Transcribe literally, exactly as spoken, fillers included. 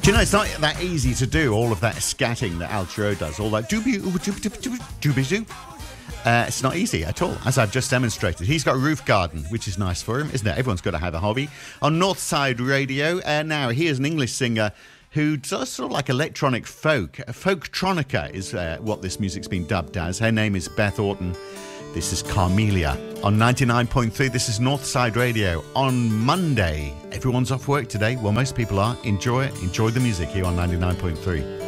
Do you know, it's not that easy to do all of that scatting that Al Jarreau does, all that doobie doobie doobie doo. Uh, it's not easy at all, as I've just demonstrated. He's got a roof garden, which is nice for him, isn't it? Everyone's got to have a hobby. On Northside Radio, uh, now he is an English singer who does sort of like electronic folk. Folktronica is uh, what this music's been dubbed as. Her name is Beth Orton. This is Carmelia. On ninety-nine point three, this is Northside Radio. On Monday, everyone's off work today. Well, most people are. Enjoy it. Enjoy the music here on ninety-nine point three.